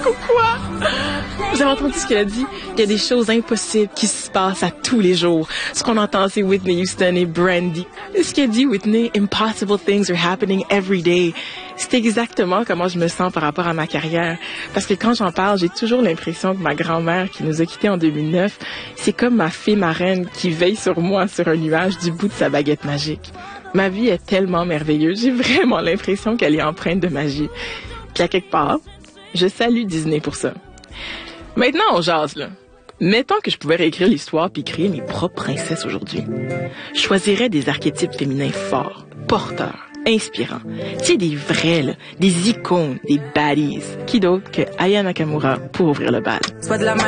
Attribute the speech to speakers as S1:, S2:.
S1: Quoi? Vous avez entendu ce qu'elle a dit? Il y a des choses impossibles qui se passent à tous les jours. Ce qu'on entend, c'est Whitney Houston et Brandy. Ce qu'elle dit, Whitney, impossible things are happening every day. C'est exactement comment je me sens par rapport à ma carrière. Parce que quand j'en parle, j'ai toujours l'impression que ma grand-mère, qui nous a quittés en 2009, c'est comme ma fée marraine qui veille sur moi sur un nuage du bout de sa baguette magique. Ma vie est tellement merveilleuse. J'ai vraiment l'impression qu'elle est empreinte de magie. Puis à quelque part, je salue Disney pour ça. Maintenant, on jase, là. Mettons que je pouvais réécrire l'histoire puis créer mes propres princesses aujourd'hui. Je choisirais des archétypes féminins forts, porteurs, inspirants. Tu sais, des vrais, là, des icônes, des baddies. Qui d'autre que Aya Nakamura pour ouvrir le bal? Soit de la